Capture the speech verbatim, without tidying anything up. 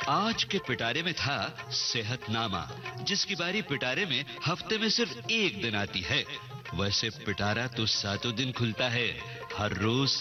आज के पिटारे में था सेहतनामा, जिसकी बारी पिटारे में हफ्ते में सिर्फ एक दिन आती है। वैसे पिटारा तो सातों दिन खुलता है, हर रोज